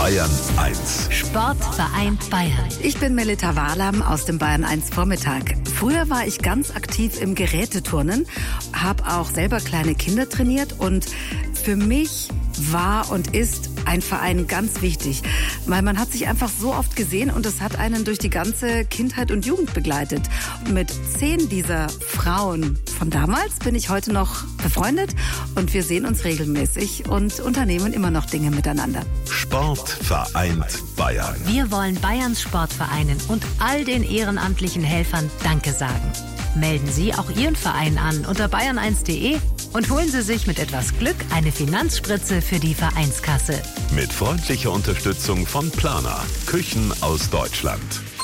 Bayern 1. Sportverein Bayern. Ich bin Melita Wahlam aus dem Bayern 1 Vormittag. Früher war ich ganz aktiv im Geräteturnen, habe auch selber kleine Kinder trainiert und für mich war und ist ein Verein ganz wichtig, weil man hat sich einfach so oft gesehen und es hat einen durch die ganze Kindheit und Jugend begleitet. Mit 10 dieser Frauen von damals bin ich heute noch befreundet und wir sehen uns regelmäßig und unternehmen immer noch Dinge miteinander. Sport vereint Bayern. Wir wollen Bayerns Sportvereinen und all den ehrenamtlichen Helfern Danke sagen. Melden Sie auch Ihren Verein an unter bayern1.de und holen Sie sich mit etwas Glück eine Finanzspritze für die Vereinskasse. Mit freundlicher Unterstützung von Plana, Küchen aus Deutschland.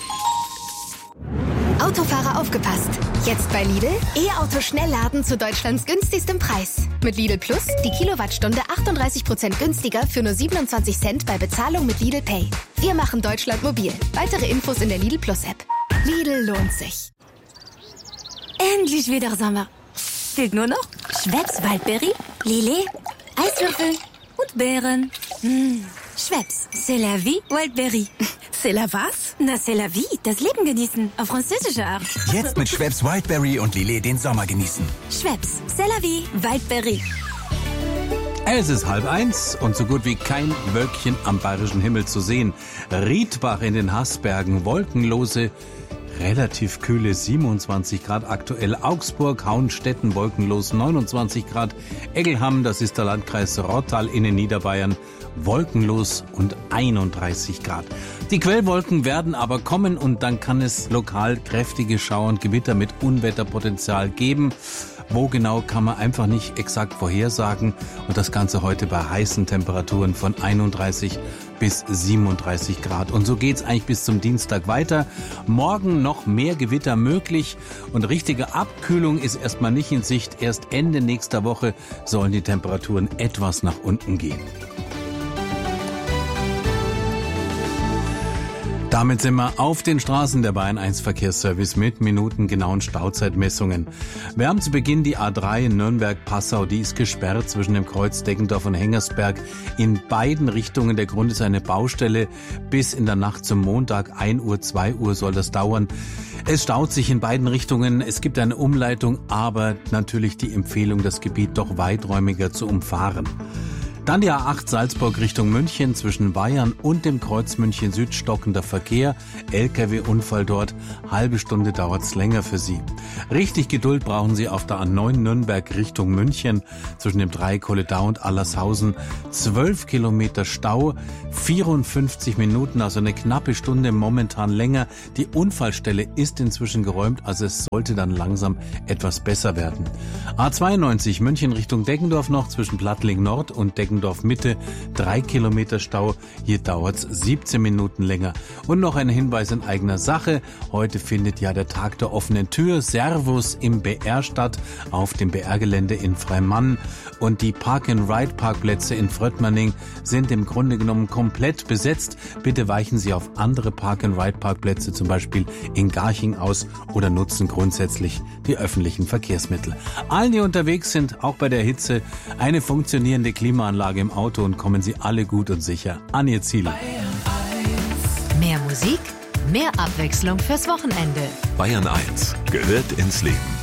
Autofahrer aufgepasst! Jetzt bei Lidl E-Auto Schnellladen zu Deutschlands günstigstem Preis. Mit Lidl Plus die Kilowattstunde 38% günstiger für nur 27 Cent bei Bezahlung mit Lidl Pay. Wir machen Deutschland mobil. Weitere Infos in der Lidl Plus App. Lidl lohnt sich. Endlich wieder Sommer. Fehlt nur noch Schweppes Waldberry, Lillet, Eiswürfel und Beeren. Schweppes, c'est la vie, Waldberry. C'est la was? Na, c'est la vie, das Leben genießen, auf französische Art. Jetzt mit Schweppes Wildberry und Lillet den Sommer genießen. Schweppes, c'est la vie, Waldberry. Es ist 12:30 und so gut wie kein Wölkchen am bayerischen Himmel zu sehen. Riedbach in den Haßbergen, wolkenlose, relativ kühle 27 Grad aktuell. Augsburg, Hauenstetten, wolkenlos 29 Grad. Eggelham, das ist der Landkreis Rottal in Niederbayern, wolkenlos und 31 Grad. Die Quellwolken werden aber kommen und dann kann es lokal kräftige Schauer und Gewitter mit Unwetterpotenzial geben. Wo genau, kann man einfach nicht exakt vorhersagen. Und das Ganze heute bei heißen Temperaturen von 31 bis 37 Grad. Und so geht's eigentlich bis zum Dienstag weiter. Morgen noch mehr Gewitter möglich und richtige Abkühlung ist erstmal nicht in Sicht. Erst Ende nächster Woche sollen die Temperaturen etwas nach unten gehen. Damit sind wir auf den Straßen der Bayern 1 Verkehrsservice mit minutengenauen Stauzeitmessungen. Wir haben zu Beginn die A3 in Nürnberg-Passau, die ist gesperrt zwischen dem Kreuz Deggendorf und Hengersberg in beiden Richtungen. Der Grund ist eine Baustelle. Bis in der Nacht zum Montag 1 Uhr, 2 Uhr soll das dauern. Es staut sich in beiden Richtungen. Es gibt eine Umleitung, aber natürlich die Empfehlung, das Gebiet doch weiträumiger zu umfahren. Dann die A8 Salzburg Richtung München zwischen Bayern und dem Kreuz München Süd stockender Verkehr. LKW-Unfall dort. Halbe Stunde dauert's länger für Sie. Richtig Geduld brauchen Sie auf der A9 Nürnberg Richtung München zwischen dem Dreieck Kolledau und Allershausen. 12 Kilometer Stau, 54 Minuten, also eine knappe Stunde momentan länger. Die Unfallstelle ist inzwischen geräumt, also es sollte dann langsam etwas besser werden. A92 München Richtung Deggendorf noch zwischen Plattling Nord und Deggendorf Mitte, 3 Kilometer Stau. Hier dauert's 17 Minuten länger. Und noch ein Hinweis in eigener Sache. Heute findet ja der Tag der offenen Tür. Servus im BR statt, auf dem BR-Gelände in Freimann. Und die Park-and-Ride-Parkplätze in Fröttmanning sind im Grunde genommen komplett besetzt. Bitte weichen Sie auf andere Park-and-Ride-Parkplätze, zum Beispiel in Garching aus, oder nutzen grundsätzlich die öffentlichen Verkehrsmittel. Allen, die unterwegs sind, auch bei der Hitze, eine funktionierende Klimaanlage im Auto und kommen Sie alle gut und sicher an Ihr Ziel. Mehr Musik, mehr Abwechslung fürs Wochenende. Bayern 1 gehört ins Leben.